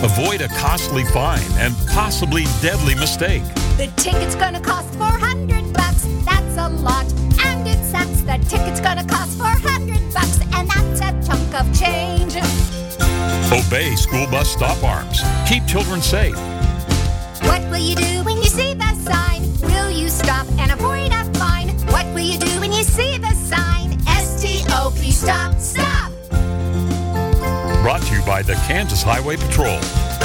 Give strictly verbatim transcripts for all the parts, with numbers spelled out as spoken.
Avoid a costly fine and possibly deadly mistake. The ticket's gonna cost four hundred bucks. That's a lot. And it sucks. The ticket's gonna cost four hundred bucks. And that's a chunk of change. Obey school bus stop arms. Keep children safe. What will you do when you see the sign? Will you stop and avoid a fine? What will you do when you see the sign? S T O P, stop, stop! Brought to you by the Kansas Highway Patrol.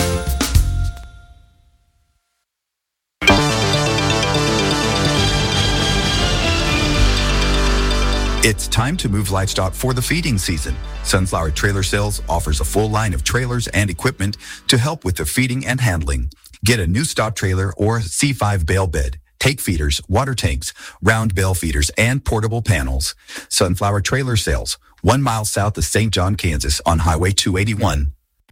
It's time to move livestock for the feeding season. Sunflower Trailer Sales offers a full line of trailers and equipment to help with the feeding and handling. Get a new stock trailer or C five bale bed, take feeders, water tanks, round bale feeders, and portable panels. Sunflower Trailer Sales, one mile south of Saint John, Kansas on Highway two eighty-one.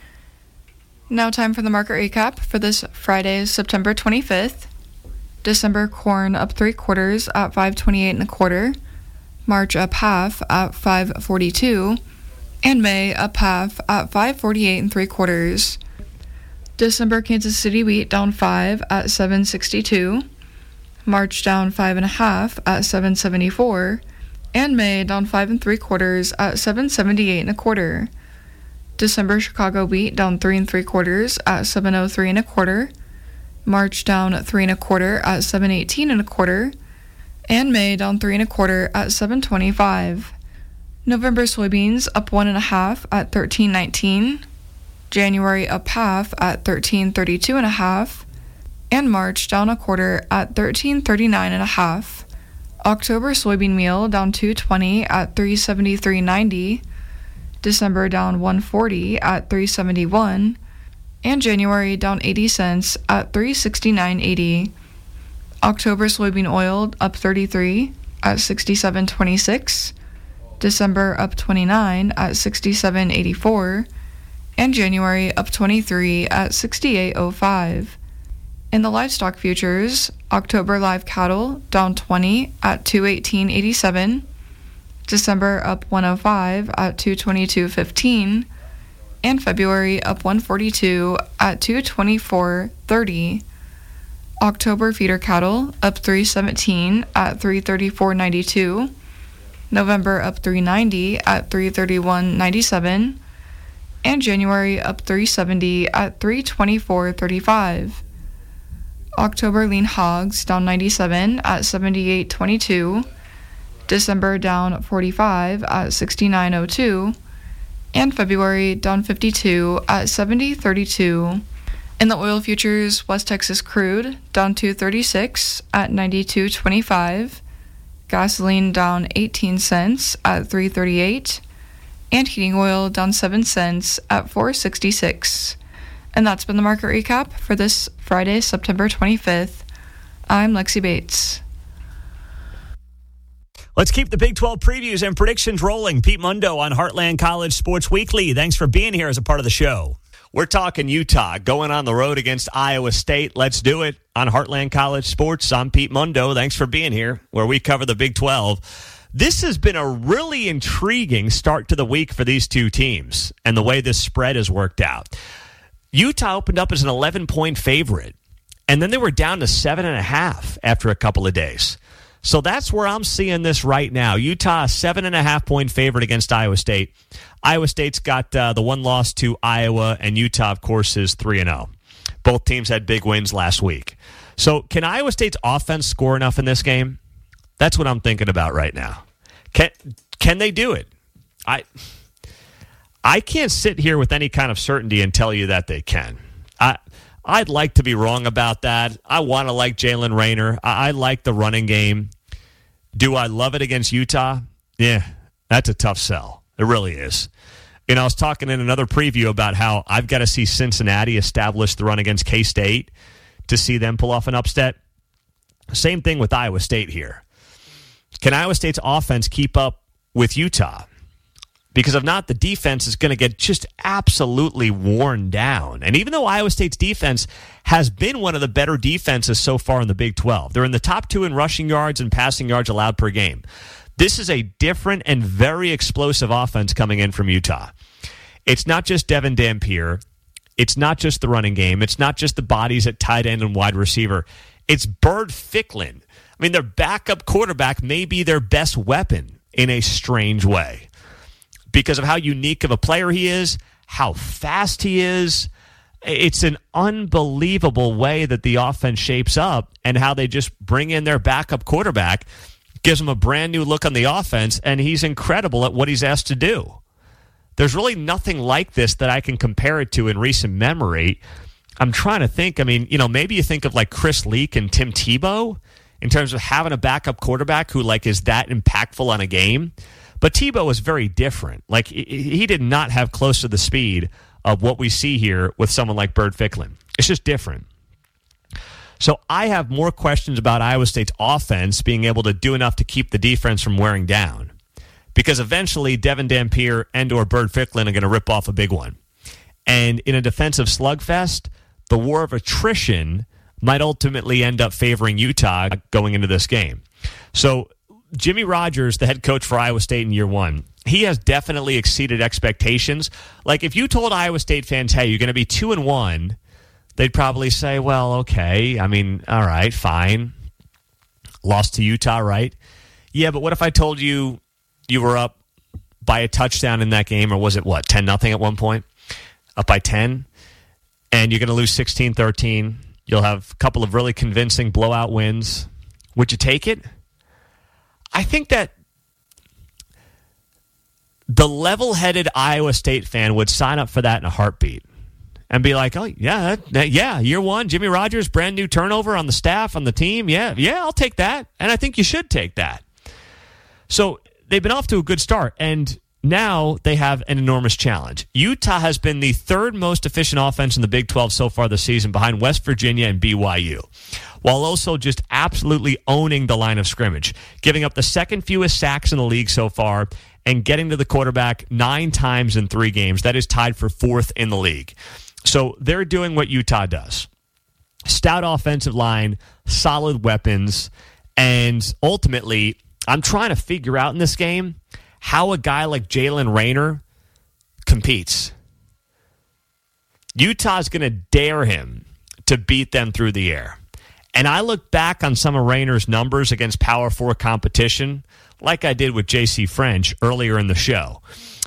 Now time for the market recap for this Friday, September twenty-fifth. December corn up three quarters at five twenty-eight and a quarter. March up half at five forty-two, and May up half at five forty-eight and three quarters. December Kansas City wheat down five at seven sixty-two, March down five and a half at seven seventy-four, and May down five and three quarters at seven seventy-eight and a quarter. December Chicago wheat down three and three quarters at seven oh three and a quarter, March down three and a quarter at seven eighteen and a quarter, and May down three and a quarter at seven twenty-five. November soybeans up one and a half at thirteen nineteen, January up half at thirteen thirty-two and a half, and March down a quarter at thirteen thirty-nine and a half. October soybean meal down two twenty at three seventy-three ninety, December down one forty at three seventy-one, and January down eighty cents at three sixty-nine eighty. October soybean oil up thirty-three at sixty-seven twenty-six, December up twenty-nine at sixty-seven eighty-four, and January up twenty-three at sixty-eight oh five. In the livestock futures, October live cattle down twenty at two eighteen eighty-seven, December up one oh five at two twenty-two fifteen, and February up one forty-two at two twenty-four thirty. October feeder cattle up three seventeen at three thirty-four ninety-two, November up three ninety at three thirty-one ninety-seven, and January up three seventy at three twenty-four thirty-five. October lean hogs down ninety-seven at seventy-eight twenty-two, December down forty-five at sixty-nine oh two, and February down fifty-two at seventy thirty-two. In the oil futures, West Texas crude down two thirty-six at ninety-two twenty-five, gasoline down eighteen cents at three thirty-eight, and heating oil down seven cents at four sixty-six. And that's been the market recap for this Friday, September twenty-fifth. I'm Lexi Bates. Let's keep the Big twelve previews and predictions rolling. Pete Mundo on Heartland College Sports Weekly. Thanks for being here as a part of the show. We're talking Utah going on the road against Iowa State. Let's do it on Heartland College Sports. I'm Pete Mundo. Thanks for being here, where we cover the Big twelve. This has been a really intriguing start to the week for these two teams and the way this spread has worked out. Utah opened up as an eleven-point favorite, and then they were down to seven and a half after a couple of days. So that's where I'm seeing this right now. Utah, seven and a half point favorite against Iowa State. Iowa State's got uh, the one loss to Iowa, and Utah, of course, is three and oh. Both teams had big wins last week. So can Iowa State's offense score enough in this game? That's what I'm thinking about right now. Can can they do it? I I can't sit here with any kind of certainty and tell you that they can. I I'd like to be wrong about that. I want to like Jalen Rayner. I, I like the running game. Do I love it against Utah? Yeah, that's a tough sell. It really is. You know, I was talking in another preview about how I've got to see Cincinnati establish the run against K-State to see them pull off an upset. Same thing with Iowa State here. Can Iowa State's offense keep up with Utah? Because if not, the defense is going to get just absolutely worn down. And even though Iowa State's defense has been one of the better defenses so far in the Big twelve, they're in the top two in rushing yards and passing yards allowed per game. This is a different and very explosive offense coming in from Utah. It's not just Devin Dampier. It's not just the running game. It's not just the bodies at tight end and wide receiver. It's Bird Ficklin. I mean, their backup quarterback may be their best weapon in a strange way because of how unique of a player he is, how fast he is. It's an unbelievable way that the offense shapes up and how they just bring in their backup quarterback, gives him a brand new look on the offense, and he's incredible at what he's asked to do. There's really nothing like this that I can compare it to in recent memory. I'm trying to think. I mean, you know, maybe you think of like Chris Leak and Tim Tebow in terms of having a backup quarterback who like is that impactful on a game. But Tebow was very different. Like he did not have close to the speed of what we see here with someone like Bird Ficklin. It's just different. So I have more questions about Iowa State's offense being able to do enough to keep the defense from wearing down. Because eventually Devin Dampier and or Bird Ficklin are going to rip off a big one. And in a defensive slugfest, the war of attrition might ultimately end up favoring Utah going into this game. So Jimmy Rogers, the head coach for Iowa State in year one, he has definitely exceeded expectations. Like if you told Iowa State fans, hey, you're going to be two and one, they'd probably say, well, okay, I mean, all right, fine. Lost to Utah, right? Yeah, but what if I told you you were up by a touchdown in that game, or was it, what, ten nothing at one point? Up by ten, and you're going to lose sixteen thirteen. You'll have a couple of really convincing blowout wins. Would you take it? I think that the level-headed Iowa State fan would sign up for that in a heartbeat and be like, oh, yeah, that, that, yeah, year one, Jimmy Rogers, brand new turnover on the staff, on the team. Yeah, yeah, I'll take that, and I think you should take that. So they've been off to a good start, and now they have an enormous challenge. Utah has been the third most efficient offense in the Big twelve so far this season behind West Virginia and B Y U, while also just absolutely owning the line of scrimmage, giving up the second fewest sacks in the league so far and getting to the quarterback nine times in three games. That is tied for fourth in the league. So they're doing what Utah does. Stout offensive line, solid weapons, and ultimately, I'm trying to figure out in this game how a guy like Jalen Rayner competes. Utah's going to dare him to beat them through the air. And I look back on some of Rayner's numbers against Power Four competition, like I did with J C French earlier in the show.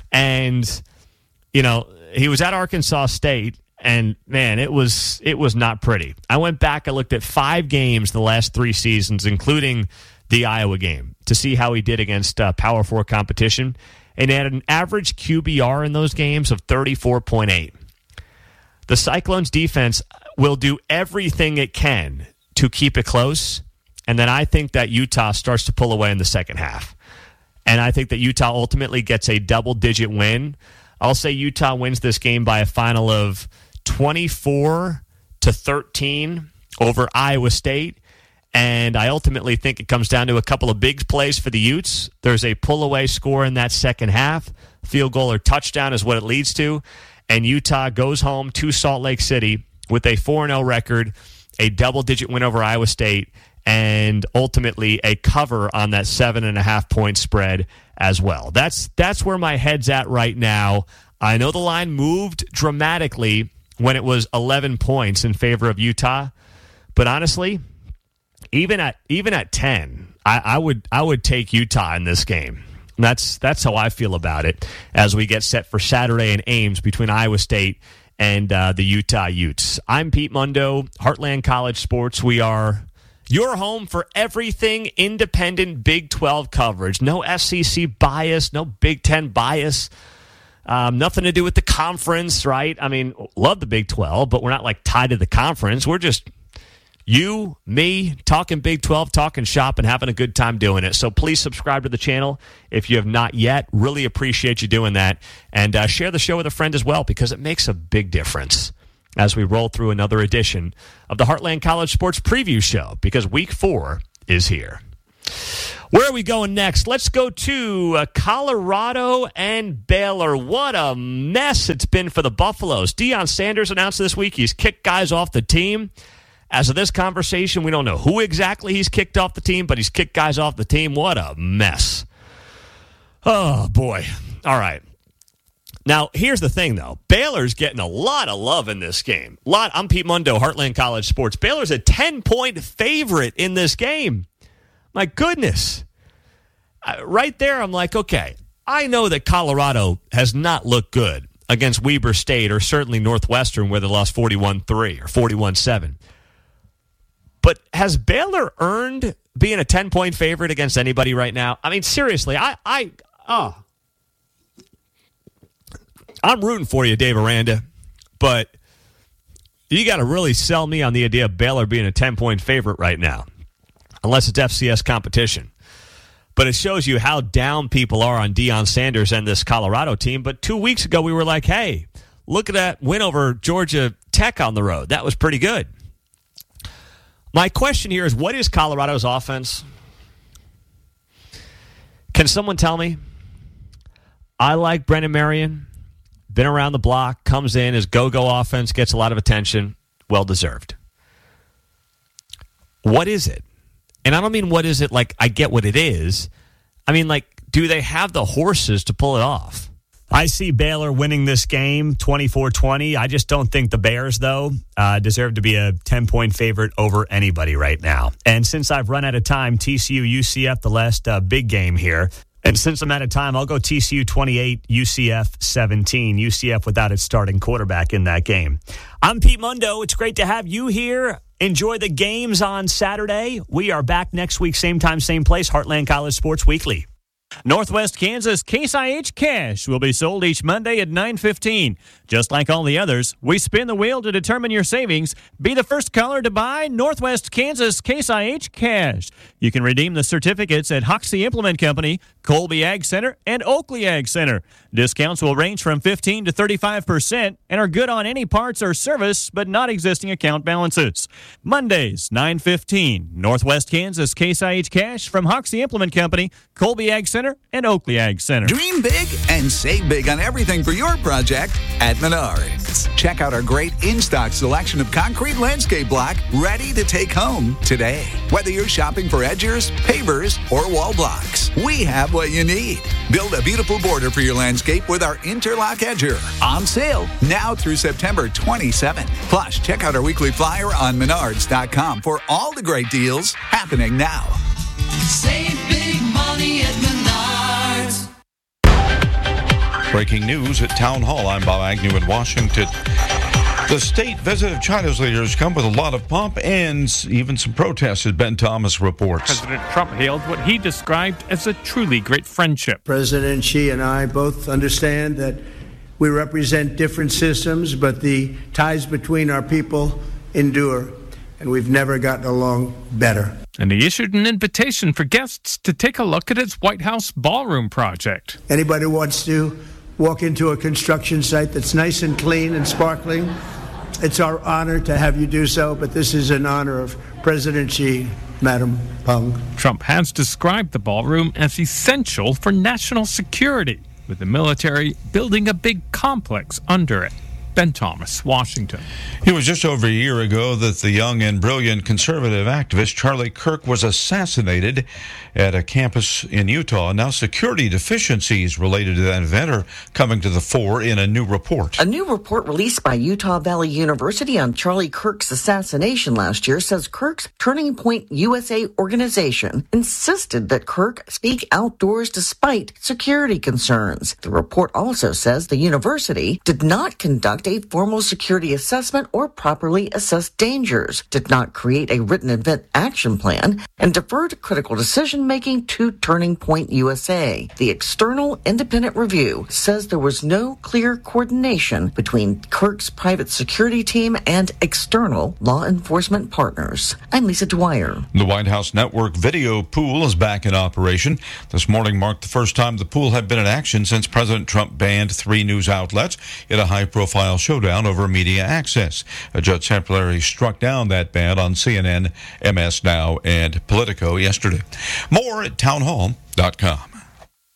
And, you know, he was at Arkansas State, and, man, it was it was not pretty. I went back, I looked at five games the last three seasons, including the Iowa game, to see how he did against uh, Power Four competition. And he had an average Q B R in those games of thirty-four point eight. The Cyclones defense will do everything it can to keep it close, and then I think that Utah starts to pull away in the second half. And I think that Utah ultimately gets a double-digit win. I'll say Utah wins this game by a final of twenty-four to thirteen over Iowa State. And I ultimately think it comes down to a couple of big plays for the Utes. There's a pull-away score in that second half. Field goal or touchdown is what it leads to. And Utah goes home to Salt Lake City with a four and oh record, a double-digit win over Iowa State, and ultimately a cover on that seven and a half point spread as well. That's that's where my head's at right now. I know the line moved dramatically when it was eleven points in favor of Utah, but honestly, even at even at ten, I, I would I would take Utah in this game. That's that's how I feel about it as we get set for Saturday in Ames between Iowa State and uh, the Utah Utes. I'm Pete Mundo, Heartland College Sports. We are your home for everything independent Big twelve coverage. No S E C bias, no Big Ten bias. Um, nothing to do with the conference, right? I mean, love the Big twelve, but we're not like tied to the conference. We're just you, me, talking Big twelve, talking shop, and having a good time doing it. So please subscribe to the channel if you have not yet. Really appreciate you doing that. And uh, share the show with a friend as well, because it makes a big difference as we roll through another edition of the Heartland College Sports Preview Show, because week four is here. Where are we going next? Let's go to uh, Colorado and Baylor. What a mess it's been for the Buffaloes. Deion Sanders announced this week he's kicked guys off the team. As of this conversation, we don't know who exactly he's kicked off the team, but he's kicked guys off the team. What a mess. Oh, boy. All right. Now, here's the thing, though. Baylor's getting a lot of love in this game. Lot. I'm Pete Mundo, Heartland College Sports. Baylor's a ten-point favorite in this game. My goodness. Uh, right there, I'm like, okay, I know that Colorado has not looked good against Weber State or certainly Northwestern where they lost forty-one three or forty-one seven. But has Baylor earned being a ten-point favorite against anybody right now? I mean, seriously, I, I, oh, I'm rooting for you, Dave Aranda, but you got to really sell me on the idea of Baylor being a ten-point favorite right now, unless it's F C S competition. But it shows you how down people are on Deion Sanders and this Colorado team. But two weeks ago, we were like, hey, look at that win over Georgia Tech on the road. That was pretty good. My question here is, what is Colorado's offense? Can someone tell me? I like Brennan Marion. Been around the block, comes in, his go-go offense, gets a lot of attention. Well-deserved. What is it? And I don't mean what is it like I get what it is. I mean, like, do they have the horses to pull it off? I see Baylor winning this game twenty-four twenty. I just don't think the Bears, though, uh, deserve to be a ten-point favorite over anybody right now. And since I've run out of time, T C U U C F, the last uh, big game here. And since I'm out of time, I'll go T C U twenty-eight, U C F seventeen. U C F without its starting quarterback in that game. I'm Pete Mundo. It's great to have you here. Enjoy the games on Saturday. We are back next week, same time, same place, Heartland College Sports Weekly. Northwest Kansas Case I H Cash will be sold each Monday at nine fifteen. Just like all the others, we spin the wheel to determine your savings. Be the first caller to buy Northwest Kansas Case I H Cash. You can redeem the certificates at Hoxie Implement Company, Colby Ag Center, and Oakley Ag Center. Discounts will range from fifteen to thirty-five percent and are good on any parts or service, but not existing account balances. Mondays, nine fifteen. Northwest Kansas Case I H Cash from Hoxie Implement Company, Colby Ag Center, and Oakley Ag Center. Dream big and save big on everything for your project at Menards. Check out our great in-stock selection of concrete landscape block ready to take home today. Whether you're shopping for edgers, pavers, or wall blocks, we have what you need. Build a beautiful border for your landscape with our Interlock Edger. On sale now through September twenty-seventh. Plus, check out our weekly flyer on menards dot com for all the great deals happening now. Save big money at Menards. Breaking news at Town Hall. I'm Bob Agnew in Washington. The state visit of China's leaders come with a lot of pomp and even some protests, as Ben Thomas reports. President Trump hailed what he described as a truly great friendship. President Xi and I both understand that we represent different systems, but the ties between our people endure, and we've never gotten along better. And he issued an invitation for guests to take a look at his White House ballroom project. Anybody who wants to walk into a construction site that's nice and clean and sparkling, it's our honor to have you do so, but this is in honor of President Xi, Madam Peng. Trump has described the ballroom as essential for national security, with the military building a big complex under it. Ben Thomas, Washington. It was just over a year ago that the young and brilliant conservative activist Charlie Kirk was assassinated at a campus in Utah. Now security deficiencies related to that event are coming to the fore in a new report. A new report released by Utah Valley University on Charlie Kirk's assassination last year says Kirk's Turning Point U S A organization insisted that Kirk speak outdoors despite security concerns. The report also says the university did not conduct a formal security assessment or properly assess dangers, did not create a written event action plan, and deferred critical decision-making to Turning Point U S A. The external independent review says there was no clear coordination between Kirk's private security team and external law enforcement partners. I'm Lisa Dwyer. The White House Network video pool is back in operation. This morning marked the first time the pool had been in action since President Trump banned three news outlets in a high-profile showdown over media access. A judge temporarily struck down that ban on C N N, M S Now, and Politico yesterday. More at townhall dot com.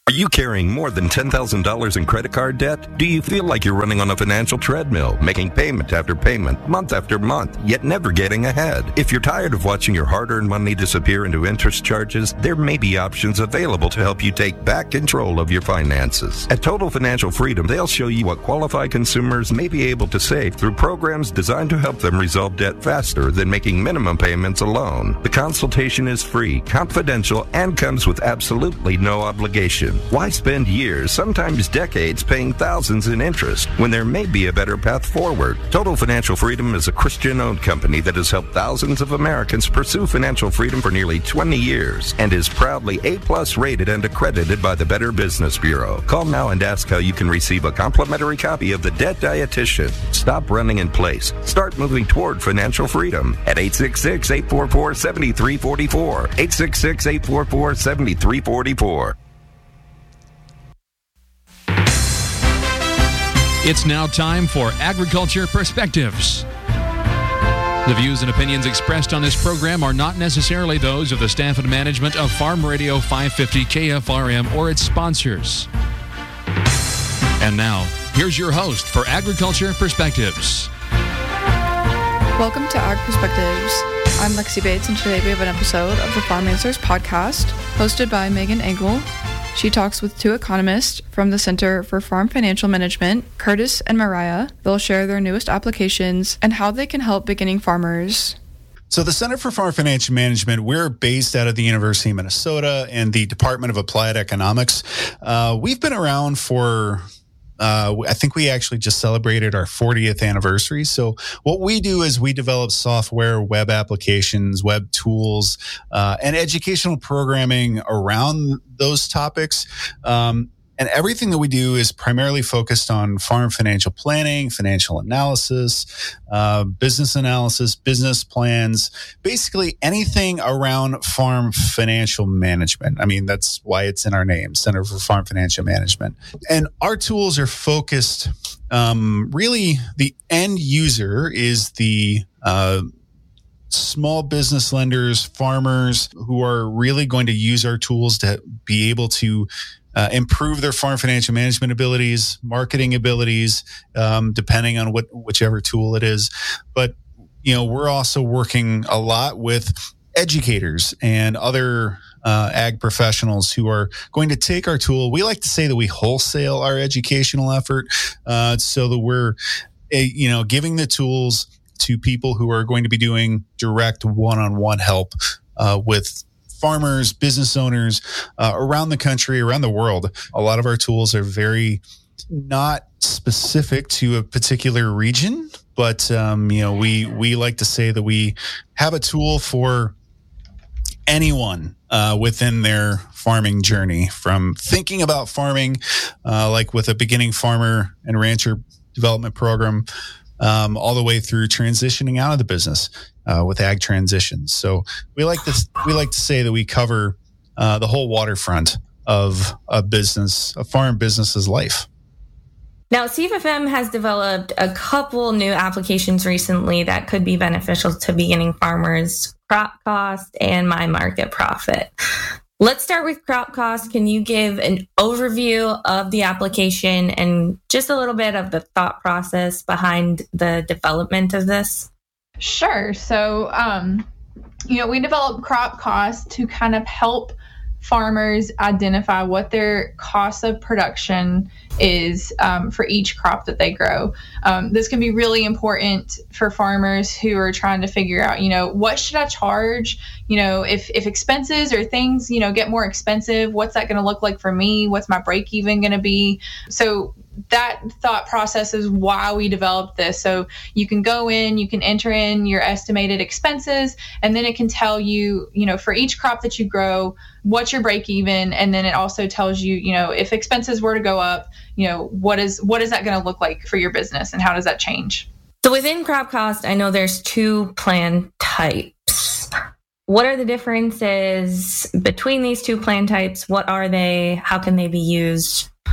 Are you carrying more than ten thousand dollars in credit card debt? Do you feel like you're running on a financial treadmill, making payment after payment, month after month, yet never getting ahead? If you're tired of watching your hard-earned money disappear into interest charges, there may be options available to help you take back control of your finances. At Total Financial Freedom, they'll show you what qualified consumers may be able to save through programs designed to help them resolve debt faster than making minimum payments alone. The consultation is free, confidential, and comes with absolutely no obligation. Why spend years, sometimes decades, paying thousands in interest when there may be a better path forward? Total Financial Freedom is a Christian-owned company that has helped thousands of Americans pursue financial freedom for nearly twenty years and is proudly A-plus rated and accredited by the Better Business Bureau. Call now and ask how you can receive a complimentary copy of The Debt Dietitian. Stop running in place. Start moving toward financial freedom at eight six six, eight four four, seven three four four, eight six six, eight four four, seven three four four. It's now time for Agriculture Perspectives. The views and opinions expressed on this program are not necessarily those of the staff and management of Farm Radio five fifty K F R M or its sponsors. And now, here's your host for Agriculture Perspectives. Welcome to Ag Perspectives. I'm Lexi Bates, and today we have an episode of the Farm Answers podcast, hosted by Megan Engel. She talks with two economists from the Center for Farm Financial Management, Curtis and Mariah. They'll share their newest applications and how they can help beginning farmers. So the Center for Farm Financial Management, we're based out of the University of Minnesota and the Department of Applied Economics. Uh, we've been around for... Uh, I think we actually just celebrated our fortieth anniversary. So what we do is we develop software, web applications, web tools, uh, and educational programming around those topics. Um, And everything that we do is primarily focused on farm financial planning, financial analysis, uh, business analysis, business plans, basically anything around farm financial management. I mean, that's why it's in our name, Center for Farm Financial Management. And our tools are focused, um, really, the end user is the uh, small business lenders, farmers who are really going to use our tools to be able to Uh, improve their farm financial management abilities, marketing abilities, um, depending on what whichever tool it is. But, you know, we're also working a lot with educators and other uh, ag professionals who are going to take our tool. We like to say that we wholesale our educational effort uh, so that we're, uh, you know, giving the tools to people who are going to be doing direct one-on-one help uh, with farmers, business owners uh, around the country, around the world. A lot of our tools are very not specific to a particular region, but um, you know, we we like to say that we have a tool for anyone uh, within their farming journey, from thinking about farming, uh, like with a beginning farmer and rancher development program, um, all the way through transitioning out of the business. Uh, with ag transitions. So we like to we like to say that we cover uh, the whole waterfront of a business, a farm business's life. Now, C F F M has developed a couple new applications recently that could be beneficial to beginning farmers: Crop Cost and My Market Profit. Let's start with Crop Cost. Can you give an overview of the application and just a little bit of the thought process behind the development of this? Sure. So, um, you know, we developed Crop Cost to kind of help farmers identify what their cost of production is um, for each crop that they grow. Um, this can be really important for farmers who are trying to figure out, you know, what should I charge? You know, if, if expenses or things, you know, get more expensive, what's that going to look like for me? What's my break even going to be? So that thought process is why we developed this. So you can go in, you can enter in your estimated expenses, and then it can tell you, you know, for each crop that you grow, what's your break even. And then it also tells you, you know, if expenses were to go up, you know, what is, what is that going to look like for your business and how does that change? So within Crop Cost, I know there's two plan types. What are the differences between these two plan types? What are they? How can they be used?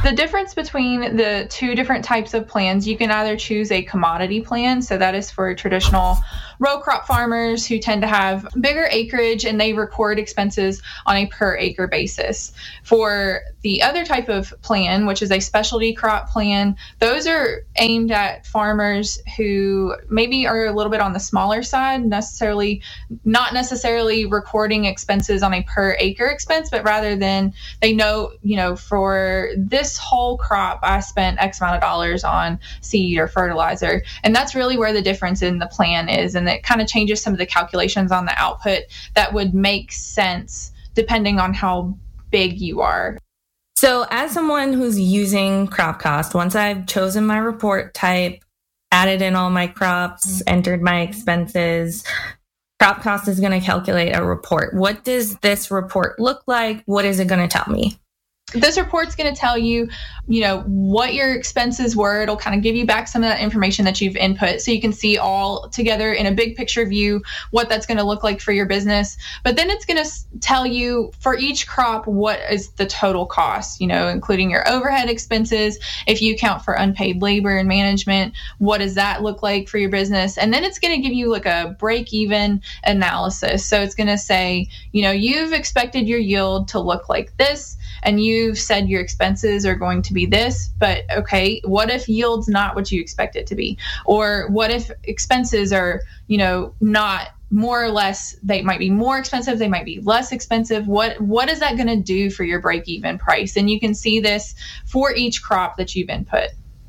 The difference between the two different types of plans, you can either choose a commodity plan, so that is for traditional row crop farmers who tend to have bigger acreage and they record expenses on a per acre basis. For the other type of plan, which is a specialty crop plan, those are aimed at farmers who maybe are a little bit on the smaller side, necessarily not necessarily recording expenses on a per acre expense, but rather than they know, you know, for this whole crop, I spent X amount of dollars on seed or fertilizer. And that's really where the difference in the plan is. And it kind of changes some of the calculations on the output that would make sense depending on how big you are. So as someone who's using crop cost, once I've chosen my report type, added in all my crops, entered my expenses, crop cost is going to calculate a report. What does this report look like? What is it going to tell me? This report's going to tell you, you know, what your expenses were. It'll kind of give you back some of that information that you've input so you can see all together in a big picture view what that's going to look like for your business. But then it's going to tell you for each crop what is the total cost, you know, including your overhead expenses. If you account for unpaid labor and management, what does that look like for your business? And then it's going to give you like a break-even analysis. So it's going to say, you know, you've expected your yield to look like this, and you've said your expenses are going to be this, but okay, what if yield's not what you expect it to be? Or what if expenses are, you know, not more or less, they might be more expensive, they might be less expensive. What what is that going to do for your break-even price? And you can see this for each crop that you've input.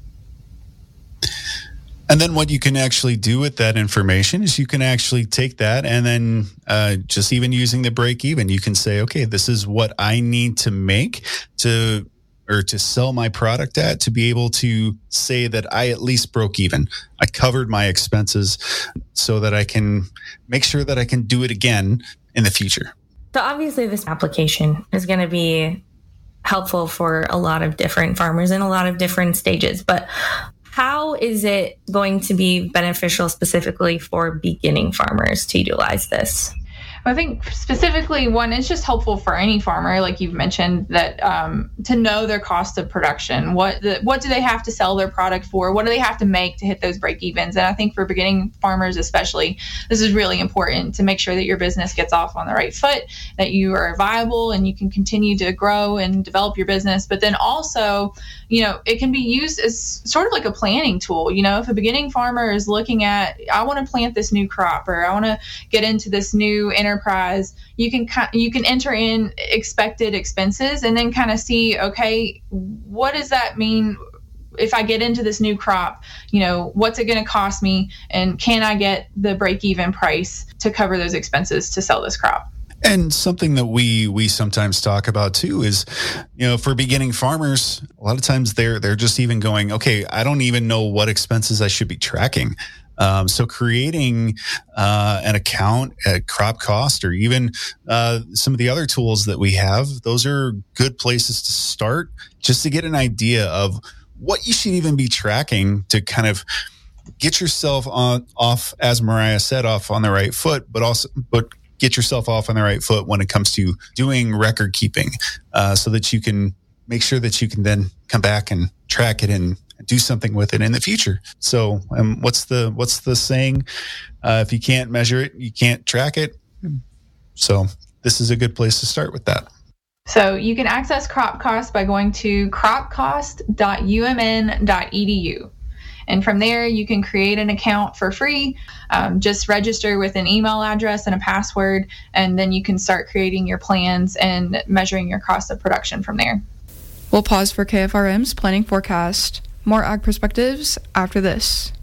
And then what you can actually do with that information is you can actually take that and then uh, just even using the break even, you can say, okay, this is what I need to make to or to sell my product at to be able to say that I at least broke even. I covered my expenses so that I can make sure that I can do it again in the future. So obviously this application is going to be helpful for a lot of different farmers in a lot of different stages, but how is it going to be beneficial specifically for beginning farmers to utilize this? I think specifically, one, it's just helpful for any farmer, like you've mentioned, that um, to know their cost of production. What the, what do they have to sell their product for? What do they have to make to hit those break evens? And I think for beginning farmers especially, this is really important to make sure that your business gets off on the right foot, that you are viable and you can continue to grow and develop your business. But then also, you know, it can be used as sort of like a planning tool. You know, if a beginning farmer is looking at, I want to plant this new crop, or I want to get into this new enterprise, you can you can enter in expected expenses and then kind of see, okay, what does that mean if I get into this new crop? You know, what's it going to cost me, and can I get the break-even price to cover those expenses to sell this crop? And something that we we sometimes talk about too is, you know, for beginning farmers, a lot of times they're they're just even going, okay, I don't even know what expenses I should be tracking. Um, so creating uh, an account at Crop Cost, or even uh, some of the other tools that we have, those are good places to start just to get an idea of what you should even be tracking to kind of get yourself on off, as Mariah said, off on the right foot, but also but get yourself off on the right foot when it comes to doing record keeping, uh, so that you can make sure that you can then come back and track it and do something with it in the future. So um, what's the what's the saying? Uh, if you can't measure it, you can't track it. So this is a good place to start with that. So you can access Crop Cost by going to crop cost dot u m n dot e d u. And from there, you can create an account for free. Um, just register with an email address and a password, and then you can start creating your plans and measuring your cost of production from there. We'll pause for K F R M's planning forecast. More ag perspectives after this.